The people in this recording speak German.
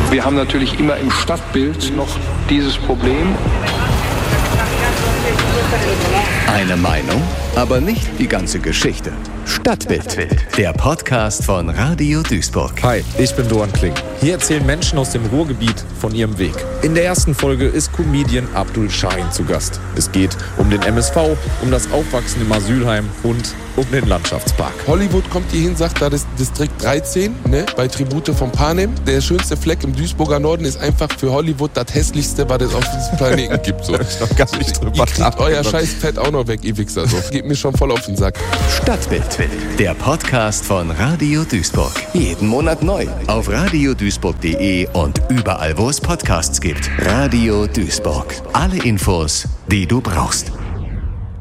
Wir haben natürlich immer im Stadtbild noch dieses Problem. Eine Meinung, aber nicht die ganze Geschichte. Stadtbild, der Podcast von Radio Duisburg. Hi, ich bin Doan Kling. Hier erzählen Menschen aus dem Ruhrgebiet von ihrem Weg. In der ersten Folge ist Comedian Abdul Shahin zu Gast. Es geht um den MSV, um das Aufwachsen im Asylheim und um den Landschaftspark. Hollywood kommt hier hin, sagt da das Distrikt 13, bei Tribute von Panem. Der schönste Fleck im Duisburger Norden ist einfach für Hollywood das hässlichste, was es auf diesem Planeten gibt. So. Ich noch gar nicht drüber Ihr kriegt euer scheiß Fett auch noch weg, ihr Wichser. So. Geht mir schon voll auf den Sack. Stadtbild, der Podcast von Radio Duisburg. Jeden Monat neu auf radioduisburg.de und überall, wo es Podcasts gibt. Radio Duisburg. Alle Infos, die du brauchst.